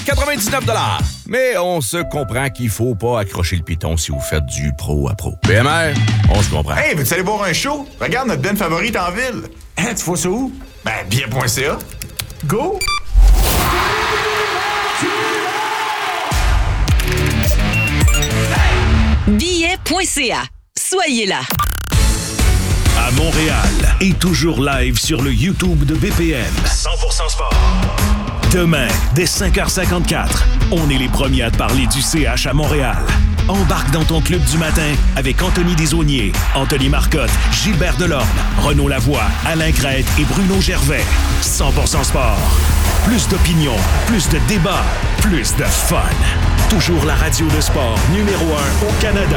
99 $. Mais on se comprend qu'il faut pas accrocher le piton si vous faites du pro à pro. BMR, on se comprend. Hey, veux-tu aller voir un show? Regarde notre band favorite en ville. Hein, tu vois ça où? Ben, bien.ca. Go! Billet.ca. Soyez là. À Montréal et toujours live sur le YouTube de BPM. 100% sport. Demain, dès 5h54, on est les premiers à te parler du CH à Montréal. Embarque dans ton club du matin avec Anthony Desaulniers, Anthony Marcotte, Gilbert Delorme, Renaud Lavoie, Alain Crête et Bruno Gervais. 100% sport. Plus d'opinion, plus de débats, plus de fun. Toujours la radio de sport numéro 1 au Canada.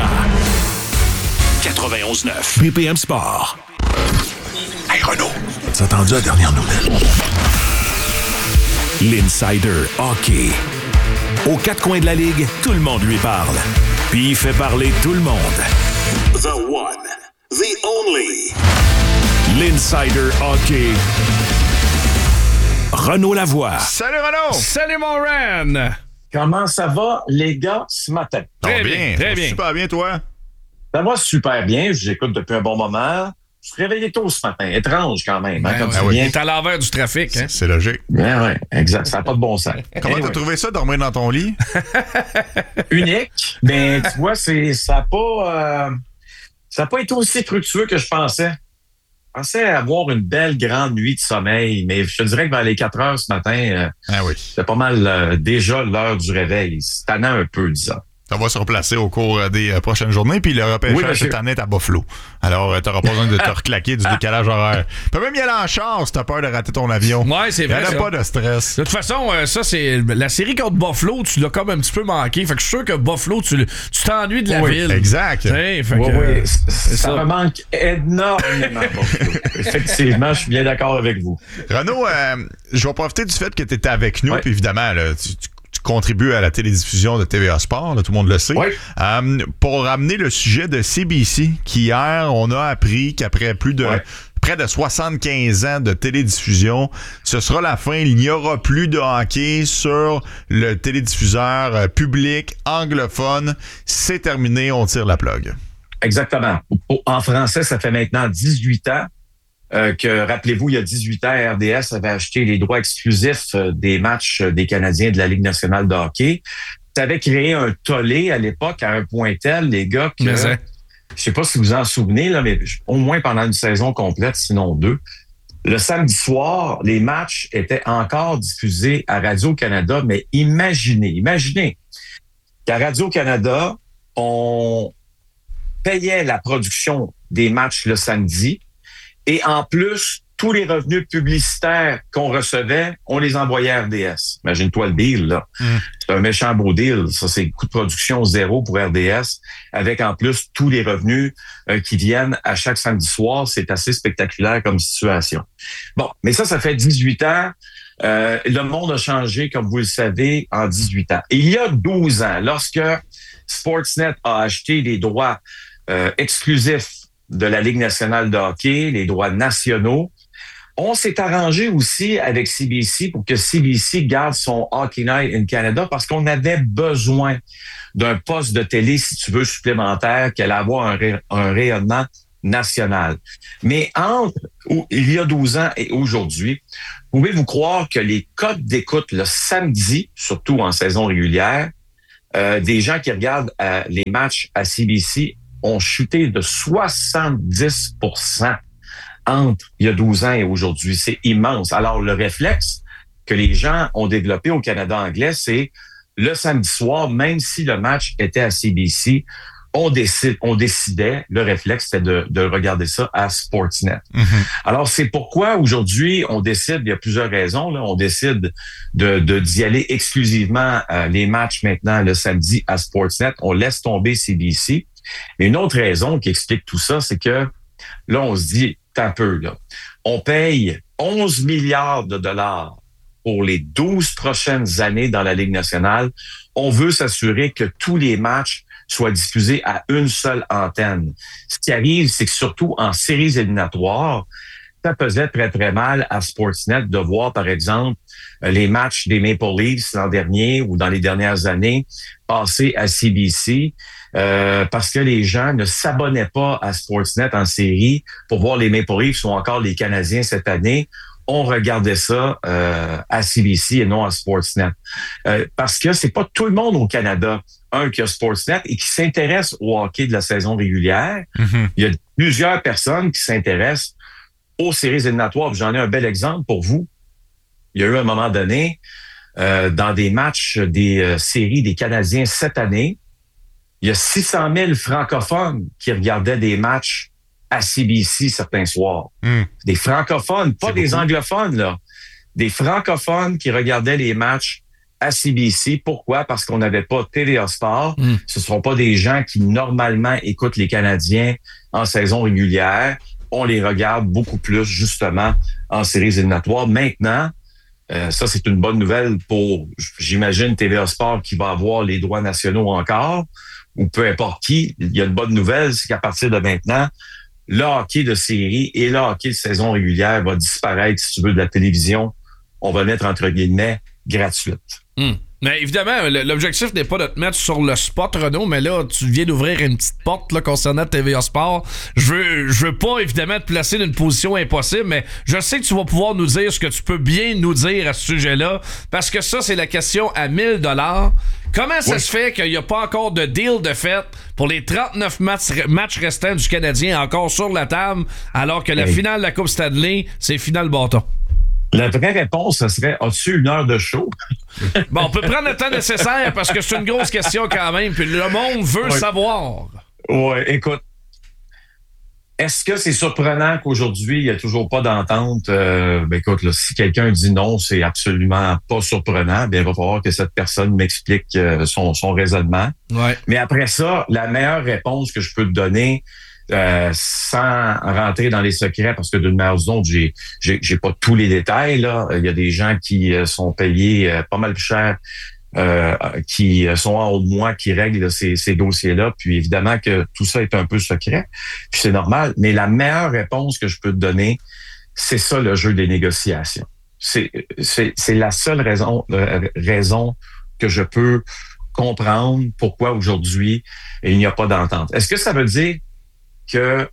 91.9. BPM Sport. Hey Renaud, t'as entendu la dernière nouvelle? L'Insider Hockey. Aux quatre coins de la Ligue, tout le monde lui parle. Puis il fait parler tout le monde. The one, the only. L'Insider Hockey. Renaud Lavoie. Salut Renaud! Salut mon Ren! Comment ça va, les gars, ce matin? Très bien, très bien. Super bien, toi? Ça va super bien. Je vous écoute depuis un bon moment. Je suis réveillé tôt ce matin. Étrange quand même. Hein, comme tu viens. T'es à l'envers du trafic. Hein? C'est logique. Bien, oui, exact. Ça n'a pas de bon sens. Comment t'as trouvé ça, dormir dans ton lit? Unique. Ben, tu vois, ça n'a pas été aussi fructueux que je pensais. Je pensais avoir une belle grande nuit de sommeil, mais je te dirais que vers les 4 heures ce matin, c'est pas mal déjà l'heure du réveil. C'est tannant un peu, disons. Ça va se replacer au cours des prochaines journées, puis le repêchage cette année est à Buffalo. Alors, t'auras pas besoin de te reclaquer du décalage horaire. Tu peux même y aller en char si t'as peur de rater ton avion. Ouais, c'est vrai. Il n'y a pas de stress. De toute façon, ça, c'est la série contre Buffalo, tu l'as comme un petit peu manqué. Fait que je suis sûr que Buffalo, tu t'ennuies de la ville. Exact. Ça me manque énormément, Buffalo. Effectivement, je suis bien d'accord avec vous. Renaud, je vais profiter du fait que tu étais avec nous, puis évidemment, là, tu contribue à la télédiffusion de TVA Sport, là, tout le monde le sait. Oui. Pour ramener le sujet de CBC, qu'hier, on a appris qu'après près de 75 ans de télédiffusion, ce sera la fin. Il n'y aura plus de hockey sur le télédiffuseur public anglophone. C'est terminé, on tire la plug. Exactement. En français, ça fait maintenant 18 ans. Rappelez-vous, il y a 18 ans, RDS avait acheté les droits exclusifs des matchs des Canadiens de la Ligue nationale de hockey. Ça avait créé un tollé à l'époque à un point tel, les gars, que je sais pas si vous en souvenez, là, mais au moins pendant une saison complète, sinon 2, le samedi soir, les matchs étaient encore diffusés à Radio-Canada, mais imaginez qu'à Radio-Canada, on payait la production des matchs le samedi, et en plus, tous les revenus publicitaires qu'on recevait, on les envoyait à RDS. Imagine-toi le deal, là. C'est un méchant beau deal. Ça, c'est coût de production zéro pour RDS, avec en plus tous les revenus qui viennent à chaque samedi soir. C'est assez spectaculaire comme situation. Bon, mais ça fait 18 ans. Le monde a changé, comme vous le savez, en 18 ans. Et il y a 12 ans, lorsque Sportsnet a acheté les droits exclusifs de la Ligue nationale de hockey, les droits nationaux, on s'est arrangé aussi avec CBC pour que CBC garde son Hockey Night in Canada parce qu'on avait besoin d'un poste de télé, si tu veux, supplémentaire qui allait avoir un rayonnement national. Mais il y a 12 ans et aujourd'hui, pouvez-vous croire que les codes d'écoute le samedi, surtout en saison régulière, des gens qui regardent les matchs à CBC ont chuté de 70% entre il y a 12 ans et aujourd'hui. C'est immense. Alors, le réflexe que les gens ont développé au Canada anglais, c'est le samedi soir, même si le match était à CBC, on décidait, le réflexe, c'était de regarder ça à Sportsnet. Alors, c'est pourquoi aujourd'hui, on décide, il y a plusieurs raisons, là, on décide d'y aller exclusivement les matchs maintenant le samedi à Sportsnet. On laisse tomber CBC. Mais une autre raison qui explique tout ça, c'est que là, on se dit, un peu, là, on paye 11 milliards de dollars pour les 12 prochaines années dans la Ligue nationale. On veut s'assurer que tous les matchs soient diffusés à une seule antenne. Ce qui arrive, c'est que surtout en séries éliminatoires, ça faisait très, très mal à Sportsnet de voir, par exemple, les matchs des Maple Leafs l'an dernier ou dans les dernières années passer à CBC parce que les gens ne s'abonnaient pas à Sportsnet en série pour voir les Maple Leafs ou encore les Canadiens cette année. On regardait ça à CBC et non à Sportsnet. Parce que c'est pas tout le monde au Canada, qui a Sportsnet et qui s'intéresse au hockey de la saison régulière. Mm-hmm. Il y a plusieurs personnes qui s'intéressent aux séries éliminatoires. J'en ai un bel exemple pour vous. Il y a eu un moment donné, dans des matchs des séries des Canadiens cette année, il y a 600 000 francophones qui regardaient des matchs à CBC certains soirs. Des francophones, pas des anglophones, là. Des francophones qui regardaient les matchs à CBC. Pourquoi? Parce qu'on n'avait pas TVA Sport. Ce ne sont pas des gens qui, normalement, écoutent les Canadiens en saison régulière. On les regarde beaucoup plus, justement, en séries éliminatoires. Maintenant, ça, c'est une bonne nouvelle pour, j'imagine, TVA Sport qui va avoir les droits nationaux encore, ou peu importe qui. Il y a une bonne nouvelle, c'est qu'à partir de maintenant, le hockey de série et le hockey de saison régulière va disparaître, si tu veux, de la télévision. On va mettre, entre guillemets, gratuite. Mais évidemment, l'objectif n'est pas de te mettre sur le spot, Renaud, mais là, tu viens d'ouvrir une petite porte là, concernant TVA Sport. Je veux pas, évidemment, te placer dans une position impossible, mais je sais que tu vas pouvoir nous dire ce que tu peux bien nous dire à ce sujet-là, parce que ça, c'est la question à 1 000 $. Comment ça se fait qu'il n'y a pas encore de deal de fait pour les 39 matchs restants du Canadien encore sur la table, alors que la finale de la Coupe Stanley, c'est finale bâton? La vraie réponse, ça serait, as-tu une heure de show? Bon, on peut prendre le temps nécessaire parce que c'est une grosse question quand même, puis le monde veut savoir. Oui, écoute, est-ce que c'est surprenant qu'aujourd'hui, il n'y a toujours pas d'entente? Écoute, là, si quelqu'un dit non, c'est absolument pas surprenant. Bien, il va falloir que cette personne m'explique son raisonnement. Ouais. Mais après ça, la meilleure réponse que je peux te donner, sans rentrer dans les secrets, parce que d'une manière ou d'une autre, j'ai pas tous les détails, là. Il y a des gens qui sont payés pas mal plus cher, qui sont en haut de moi, qui règlent ces dossiers-là. Puis évidemment que tout ça est un peu secret. Puis c'est normal. Mais la meilleure réponse que je peux te donner, c'est ça, le jeu des négociations. C'est la seule raison que je peux comprendre pourquoi aujourd'hui il n'y a pas d'entente. Est-ce que ça veut dire que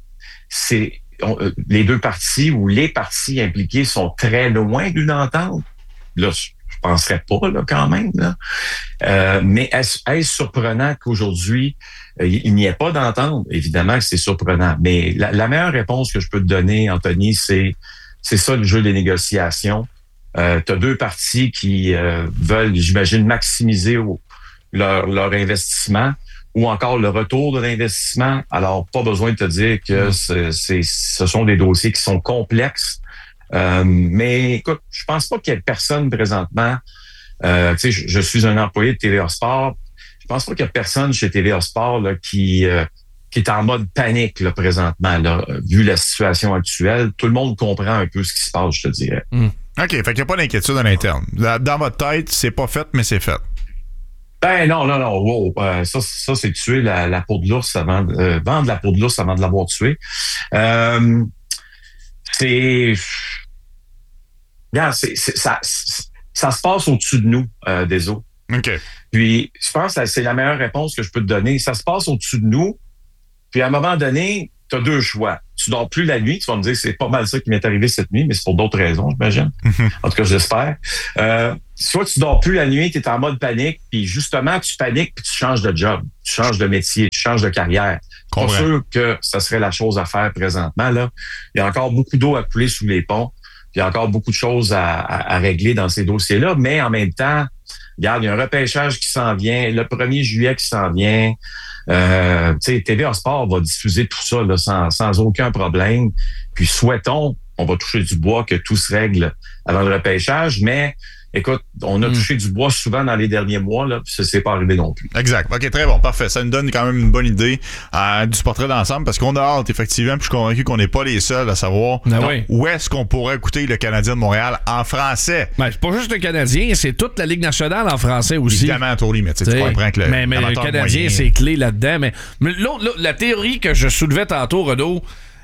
les deux parties ou les parties impliquées sont très loin d'une entente? Là, je penserais pas, là, quand même, là. Mais est-ce surprenant qu'aujourd'hui, il n'y ait pas d'entente? Évidemment que c'est surprenant. Mais la meilleure réponse que je peux te donner, Anthony, c'est ça, le jeu des négociations. T'as deux parties qui veulent, j'imagine, maximiser leur investissement ou encore le retour de l'investissement. Alors, pas besoin de te dire que ce sont des dossiers qui sont complexes. Mais écoute, je pense pas qu'il y ait personne présentement. Tu sais, je suis un employé de TVA Sport. Je pense pas qu'il y ait personne chez TVA Sport là, qui est en mode panique là, présentement. Là, vu la situation actuelle, tout le monde comprend un peu ce qui se passe, je te dirais. OK, fait qu'il n'y a pas d'inquiétude à l'interne. Dans votre tête, c'est pas fait, mais c'est fait. Ben non. Wow. Ça c'est tuer la peau de l'ours avant vendre la peau de l'ours avant de l'avoir tué. Regarde, ça se passe au-dessus de nous, des eaux. OK. Puis, je pense que c'est la meilleure réponse que je peux te donner. Ça se passe au-dessus de nous. Puis, à un moment donné, tu as deux choix. Tu dors plus la nuit. Tu vas me dire, c'est pas mal ça qui m'est arrivé cette nuit, mais c'est pour d'autres raisons, j'imagine. En tout cas, j'espère. Soit tu dors plus la nuit, tu es en mode panique, puis justement, tu paniques, puis tu changes de job, tu changes de métier, tu changes de carrière. Je suis pas sûr que ça serait la chose à faire présentement. Là, il y a encore beaucoup d'eau à couler sous les ponts. Il y a encore beaucoup de choses à régler dans ces dossiers-là, mais en même temps, regarde, il y a un repêchage qui s'en vient, le 1er juillet qui s'en vient. Tu sais, TVA Sport va diffuser tout ça là, sans aucun problème. Puis souhaitons, on va toucher du bois, que tout se règle avant le repêchage, mais écoute, on a touché du bois souvent dans les derniers mois, là, puis ça s'est pas arrivé non plus. Exact. OK, très bon, parfait. Ça nous donne quand même une bonne idée du portrait d'ensemble, parce qu'on a hâte, effectivement, puis je suis convaincu qu'on n'est pas les seuls à savoir où est-ce qu'on pourrait écouter le Canadien de Montréal en français. Ben, c'est pas juste le Canadien, c'est toute la Ligue nationale en français aussi. Évidemment, Tourly, mais tu comprends que le Canadien, c'est clé là-dedans. Mais la théorie que je soulevais tantôt, Renaud,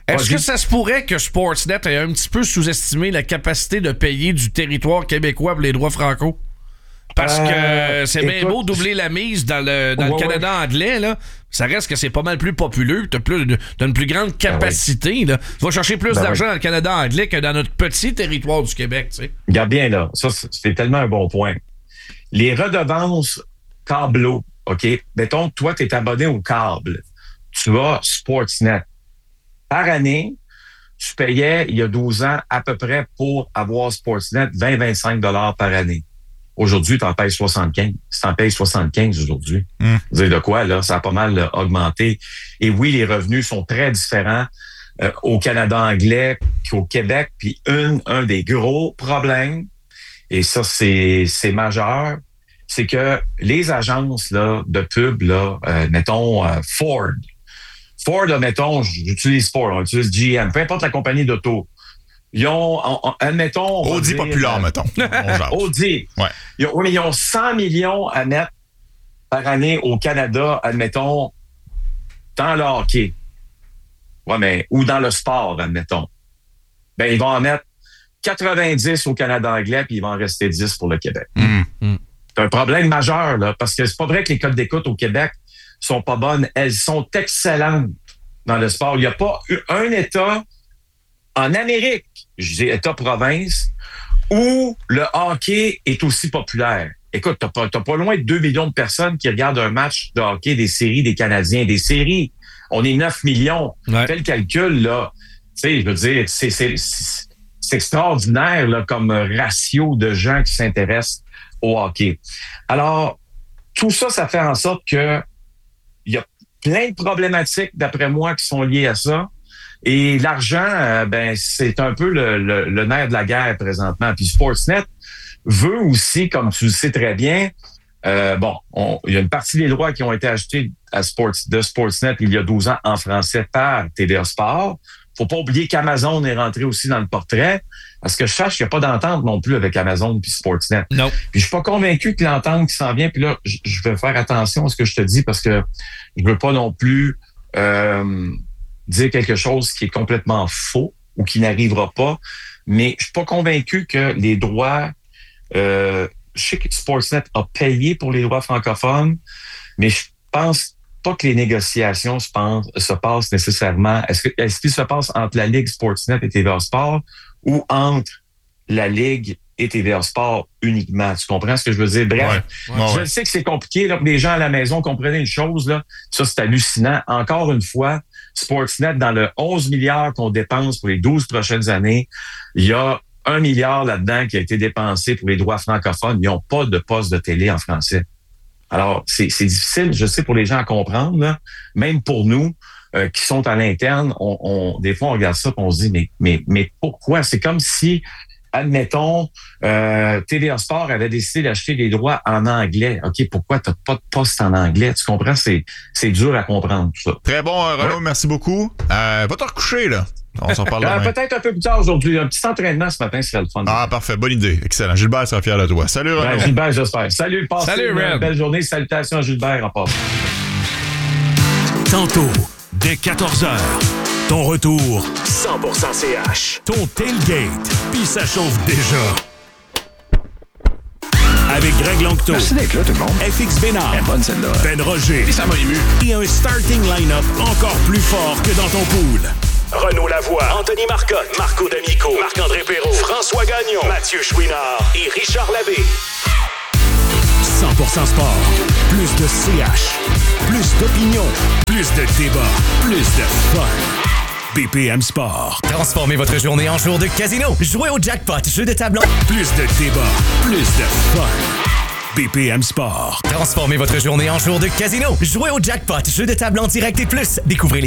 Est-ce que ça se pourrait que Sportsnet ait un petit peu sous-estimé la capacité de payer du territoire québécois pour les droits franco? Parce que c'est bien beau doubler la mise dans le Canada anglais, là. Ça reste que c'est pas mal plus populeux. T'as une plus grande capacité. Là. Tu vas chercher plus d'argent dans le Canada anglais que dans notre petit territoire du Québec. Tu sais. Regarde bien, là. Ça, c'est tellement un bon point. Les redevances câbleaux, OK? Mettons, toi, tu es abonné au câble. Tu as Sportsnet. Par année, tu payais, il y a 12 ans, à peu près pour avoir Sportsnet 20-25 $ par année. Aujourd'hui, tu en payes 75. Tu en payes 75 aujourd'hui. Vous savez de quoi, là? Ça a pas mal augmenté. Et oui, les revenus sont très différents au Canada anglais qu'au Québec. Puis un des gros problèmes, et ça, c'est majeur, c'est que les agences là, de pub, là, mettons Ford, mettons, j'utilise Ford, on utilise GM, peu importe la compagnie d'auto. Ils ont, admettons... Audi populaire, mettons. Audi. Ouais. Ils ont 100 millions à mettre par année au Canada, admettons, dans le hockey. Ouais, mais, ou dans le sport, admettons. Ben, ils vont en mettre 90 au Canada anglais, puis ils vont en rester 10 pour le Québec. C'est un problème majeur, là, parce que c'est pas vrai que les codes d'écoute au Québec sont pas bonnes. Elles sont excellentes dans le sport. Il n'y a pas un État en Amérique, je dis État-province, où le hockey est aussi populaire. Écoute, t'as pas loin de 2 millions de personnes qui regardent un match de hockey des séries des Canadiens. Des séries, on est 9 millions. Ouais. Fais le calcul, là. Tu sais, je veux dire, c'est extraordinaire là, comme ratio de gens qui s'intéressent au hockey. Alors, tout ça, ça fait en sorte que il y a plein de problématiques, d'après moi, qui sont liées à ça. Et l'argent, ben c'est un peu le nerf de la guerre présentement. Puis Sportsnet veut aussi, comme tu le sais très bien, il y a une partie des droits qui ont été achetés de Sportsnet il y a 12 ans en français par TVA Sport. Faut pas oublier qu'Amazon est rentré aussi dans le portrait, parce que je sache qu'il n'y a pas d'entente non plus avec Amazon puis Sportsnet. Non. Puis je suis pas convaincu que l'entente qui s'en vient, puis là, je vais faire attention à ce que je te dis, parce que je veux pas non plus dire quelque chose qui est complètement faux ou qui n'arrivera pas, mais je suis pas convaincu que les droits... je sais que Sportsnet a payé pour les droits francophones, mais je pense pas que les négociations se passent nécessairement. Est-ce qu'il se passe entre la Ligue Sportsnet et TVA Sport ou entre la Ligue et TVA Sport uniquement? Tu comprends ce que je veux dire? Bref, je sais que c'est compliqué. Là, les gens à la maison comprenaient une chose. Là. Ça, c'est hallucinant. Encore une fois, Sportsnet, dans le 11 milliards qu'on dépense pour les 12 prochaines années, il y a 1 milliard là-dedans qui a été dépensé pour les droits francophones. Ils n'ont pas de poste de télé en français. Alors, c'est difficile, je sais, pour les gens à comprendre, là. Même pour nous qui sont à l'interne, des fois, on regarde ça et on se dit, mais pourquoi? C'est comme si, admettons, TVA Sport avait décidé d'acheter des droits en anglais. OK, pourquoi tu n'as pas de poste en anglais? Tu comprends? C'est dur à comprendre, tout ça. Très bon, Renaud, merci beaucoup. Va te recoucher, là. On s'en parle demain. Peut-être un peu plus tard aujourd'hui. Un petit entraînement ce matin serait le fun. Ah, parfait. Bonne idée. Excellent. Gilbert sera fier de toi. Salut, Renaud. Gilbert, j'espère. Salut, passez une belle journée. Salutations à Gilbert en passant. Tantôt, dès 14h, ton retour 100% CH. Ton tailgate, puis ça chauffe déjà. Avec Greg Langto. Merci d'être là, tout le monde. FX Bénard. Bonne celle-là. Ben Roger. Et ça m'a ému. Et un starting line-up encore plus fort que dans ton pool. Renaud Lavoie, Anthony Marcotte, Marco D'Amico, Marc-André Perrault, François Gagnon, Mathieu Chouinard et Richard Labbé. 100% sport. Plus de CH. Plus d'opinion. Plus de débat. Plus de fun. BPM Sport. Transformez votre journée en jour de casino. Jouez au jackpot, jeu de tableau. Plus de débat. Plus de fun. BPM Sport. Transformez votre journée en jour de casino. Jouez au jackpot, jeu de table en direct et plus. Découvrez les